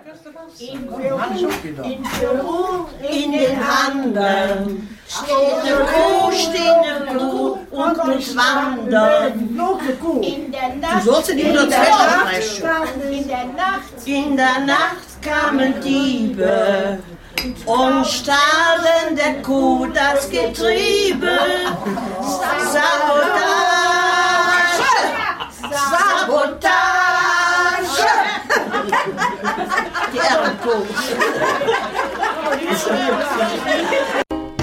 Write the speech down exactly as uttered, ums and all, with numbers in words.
In Peru, in Peru, in den Anden steht eine Kuh, steht eine Kuh und muss wandern. In der Nacht, Du sollst in die Nacht, in der Nacht, in der Nacht kamen Diebe und stahlen der Kuh das Getriebe. Sabotage.